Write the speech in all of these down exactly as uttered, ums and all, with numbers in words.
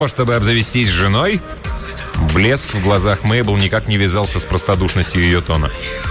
чтобы обзавестись женой?» Блеск в глазах Мейбл никак не вязался с простодушностью ее тона.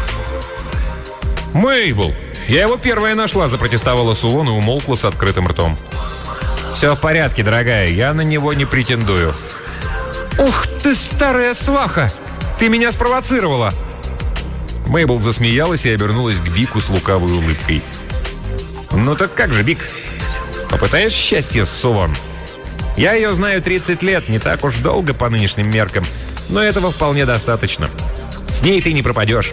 «Мейбл, я его первая нашла», — запротестовала Сувон и умолкла с открытым ртом. «Все в порядке, дорогая, я на него не претендую». «Ух ты, старая сваха! Ты меня спровоцировала!» Мейбл засмеялась и обернулась к Бику с лукавой улыбкой. «Ну так как же, Бик? Попытаешь счастье с Сувон? Я ее знаю тридцать лет, не так уж долго по нынешним меркам, но этого вполне достаточно. С ней ты не пропадешь».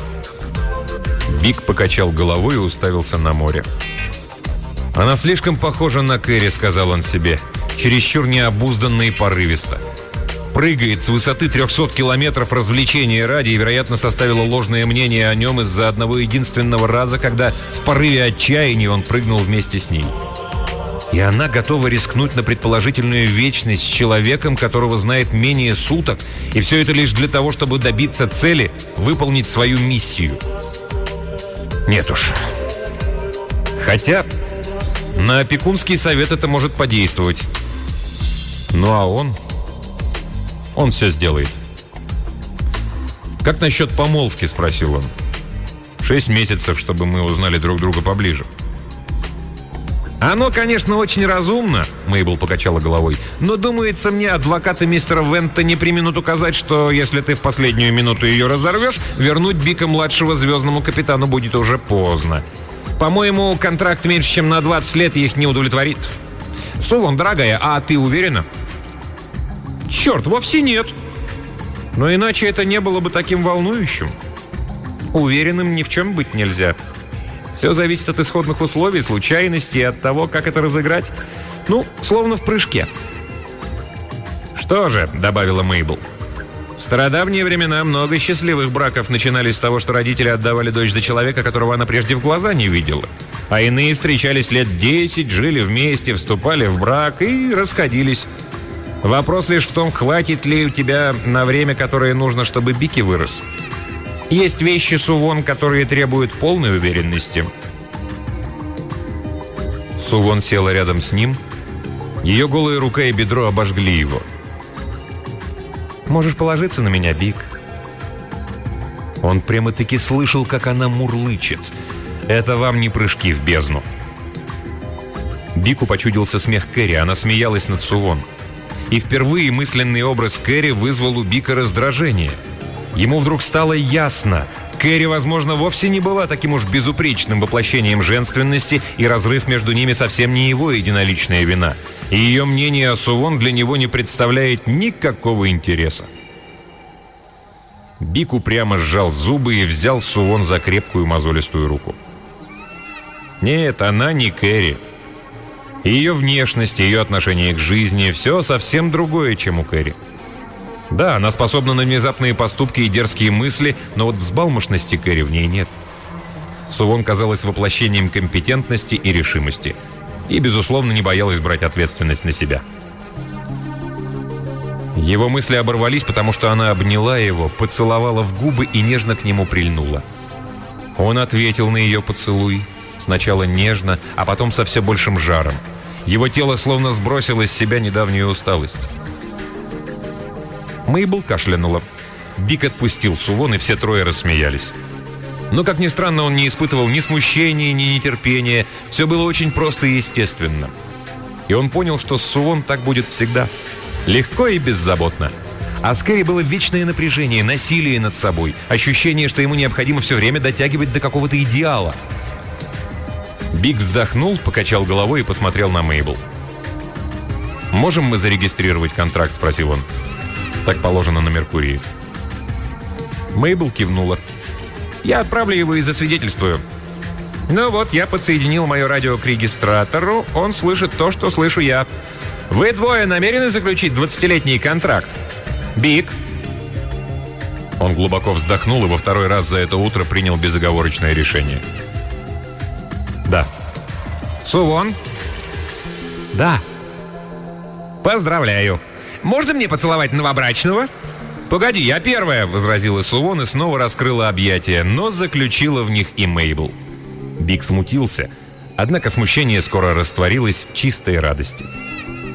Бик покачал головой и уставился на море. «Она слишком похожа на Кэрри», — сказал он себе, чересчур необузданно и порывисто. Прыгает с высоты трехсот километров развлечения ради и, вероятно, составила ложное мнение о нем из-за одного единственного раза, когда в порыве отчаяния он прыгнул вместе с ней. И она готова рискнуть на предположительную вечность с человеком, которого знает менее суток, и все это лишь для того, чтобы добиться цели, выполнить свою миссию. Нет уж. Хотя на опекунский совет это может подействовать. Ну а он... Он все сделает. «Как насчет помолвки?» — спросил он. «Шесть месяцев, чтобы мы узнали друг друга поближе». «Оно, конечно, очень разумно», — Мейбл покачала головой. «Но, думается мне, адвокаты мистера Вента не преминут указать, что если ты в последнюю минуту ее разорвешь, вернуть Бика-младшего звездному капитану будет уже поздно. По-моему, контракт меньше, чем на двадцать лет их не удовлетворит. Сувон, дорогая, а ты уверена?» «Черт, вовсе нет. Но иначе это не было бы таким волнующим. Уверенным ни в чем быть нельзя. Все зависит от исходных условий, случайностей и от того, как это разыграть. Ну, словно в прыжке». «Что же», — добавила Мейбл, — «в стародавние времена много счастливых браков начинались с того, что родители отдавали дочь за человека, которого она прежде в глаза не видела. А иные встречались лет десять, жили вместе, вступали в брак и расходились. Вопрос лишь в том, хватит ли у тебя на время, которое нужно, чтобы Бики вырос. Есть вещи, Сувон, которые требуют полной уверенности». Сувон села рядом с ним. Ее голая рука и бедро обожгли его. «Можешь положиться на меня, Бик». Он прямо-таки слышал, как она мурлычет. «Это вам не прыжки в бездну». Бику почудился смех Кэрри, она смеялась над Сувон. И впервые мысленный образ Кэрри вызвал у Бика раздражение. Ему вдруг стало ясно, Кэрри, возможно, вовсе не была таким уж безупречным воплощением женственности, и разрыв между ними совсем не его единоличная вина. И ее мнение о Сувон для него не представляет никакого интереса. Бик упрямо сжал зубы и взял Сувон за крепкую мозолистую руку. Нет, она не Кэрри. Ее внешность, ее отношение к жизни – все совсем другое, чем у Кэрри. Да, она способна на внезапные поступки и дерзкие мысли, но вот взбалмошности Кэрри в ней нет. Сувон казалась воплощением компетентности и решимости. И, безусловно, не боялась брать ответственность на себя. Его мысли оборвались, потому что она обняла его, поцеловала в губы и нежно к нему прильнула. Он ответил на ее поцелуй. Сначала нежно, а потом со все большим жаром. Его тело словно сбросило с себя недавнюю усталость. Мейбл кашлянула. Бик отпустил Сувон, и все трое рассмеялись. Но, как ни странно, он не испытывал ни смущения, ни нетерпения. Все было очень просто и естественно. И он понял, что с Сувон так будет всегда. Легко и беззаботно. А с Кэрри было вечное напряжение, насилие над собой, ощущение, что ему необходимо все время дотягивать до какого-то идеала. Бик вздохнул, покачал головой и посмотрел на Мейбл. «Можем мы зарегистрировать контракт?» – спросил он. «Так положено на Меркурии». Мейбл кивнула. «Я отправлю его и засвидетельствую. Ну вот, я подсоединил мое радио к регистратору. Он слышит то, что слышу я. Вы двое намерены заключить двадцатилетний контракт? Бик?» Он глубоко вздохнул и во второй раз за это утро принял безоговорочное решение. «Да». «Сувон?» «Да». «Поздравляю. Можно мне поцеловать новобрачного?» «Погоди, я первая», — возразила Сувон и снова раскрыла объятия, но заключила в них и Мейбл. Бик смутился, однако смущение скоро растворилось в чистой радости.